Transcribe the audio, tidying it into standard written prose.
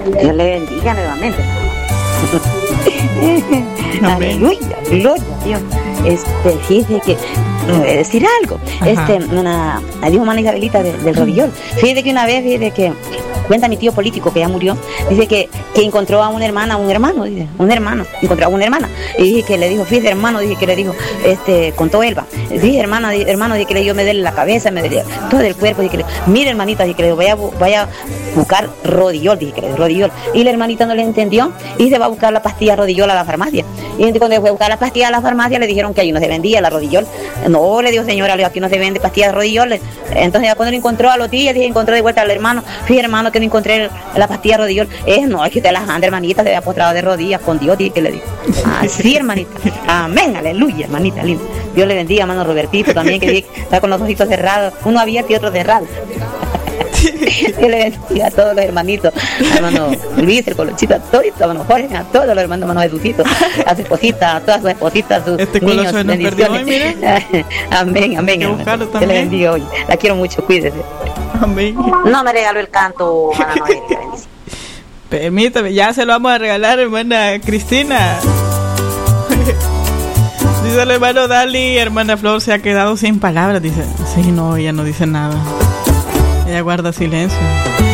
Dios le bendiga nuevamente. Aleluya, gloria a Dios. Fíjese que voy a decir algo. Dijo hermana Isabelita del Rodillol. Fíjese que una vez, cuenta mi tío político que ya murió, dice que encontró a una hermana, encontró a una hermana, y dije que le dijo, fíjese hermano, dije que le dijo, contó Elba, dije hermano, dije que le dio, me duele la cabeza, me duele todo el cuerpo, dije que le, mire hermanita, dije que le vaya a buscar Rodillol, dije que le Rodillol, y la hermanita no le entendió, y se va a buscar la pastilla Rodillol a la farmacia, y cuando fue a buscar la pastilla a la farmacia le dijeron que ahí no se vendía la Rodillol, no, le dijo señora, aquí no se vende pastillas Rodillol, entonces ya cuando lo encontró a los días, dije, encontró de vuelta al hermano, fíjese hermano que no encontré la pastilla Rodillol, no, es que usted las anda hermanita, se había postrado de rodillas con Dios, dije que le dijo, así hermanita, amén, aleluya hermanita linda, Dios le bendiga hermano Robertito también, que está con los ojitos cerrados, uno abierto y otro cerrado. Dios le bendiga a todos los hermanitos, hermano Luis, el Colochito, a todos, hermano Jorge, a todos los hermanos, hermano Jesucito, a su esposita, a todas sus espositas, a sus niños, bendiciones. Amén, amén. Dios le bendiga hoy, la quiero mucho, cuídese. Amén. No me regaló el canto, hermana Noelia, permítame, ya se lo vamos a regalar, hermana Cristina. Dice el hermano Dali, hermana Flor se ha quedado sin palabras, dice. Sí, no, ella no dice nada. Ella guarda silencio.